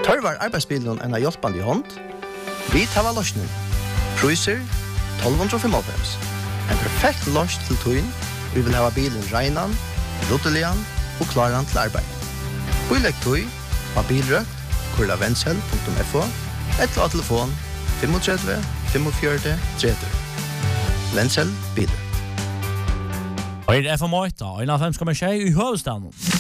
Tørvar arbeidsbilen en hjelpande hånd. Vi tar løsning. Priser 1295. En perfekt løs til tøyen. Vi vil ha bilen regnan, ruttelian og klaran til arbeid. Bilegg tøy av bilrøkt, kurlavensel.fo, eller av telefon 35 45 30. Vensel biler. Og FM8, 1,5,6 i hovedstaden.